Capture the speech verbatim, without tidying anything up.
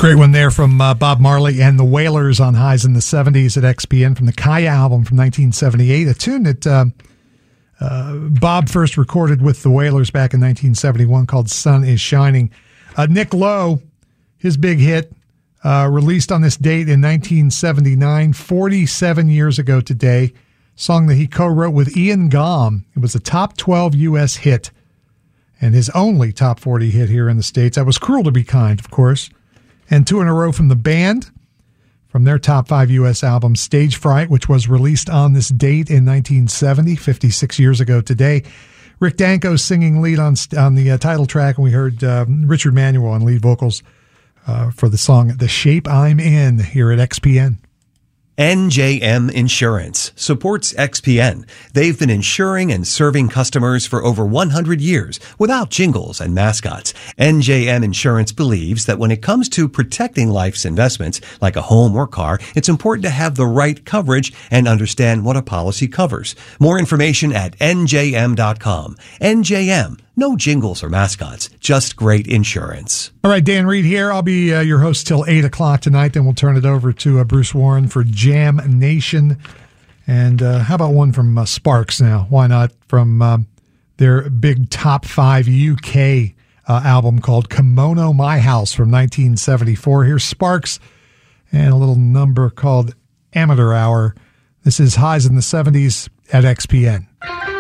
Great one there from uh, Bob Marley and the Wailers on Highs in the seventies at X P N from the Kaya album from nineteen seventy-eight, a tune that uh, uh, Bob first recorded with the Wailers back in nineteen seventy-one called Sun is Shining. Uh, Nick Lowe, his big hit, uh, released on this date in nineteen seventy-nine, forty-seven years ago today, song that he co-wrote with Ian Gaume. It was a top twelve U S hit and his only top forty hit here in the States. That was Cruel to Be Kind, of course. And two in a row from the band, from their top five U S album, Stage Fright, which was released on this date in nineteen seventy, fifty-six years ago today. Rick Danko singing lead on on the uh, title track, and we heard uh, Richard Manuel on lead vocals uh, for the song The Shape I'm In here at X P N. N J M Insurance supports X P N. They've been insuring and serving customers for over one hundred years without jingles and mascots. N J M Insurance believes that when it comes to protecting life's investments, like a home or car, it's important to have the right coverage and understand what a policy covers. More information at N J M dot com. N J M. No jingles or mascots, just great insurance. All right, Dan Reed here. I'll be uh, your host till eight o'clock tonight. Then we'll turn it over to uh, Bruce Warren for Jam Nation. And uh, how about one from uh, Sparks now? Why not? From uh, their big top five U K uh, album called Kimono My House from nineteen seventy-four. Here's Sparks and a little number called Amateur Hour. This is Highs in the seventies at X P N.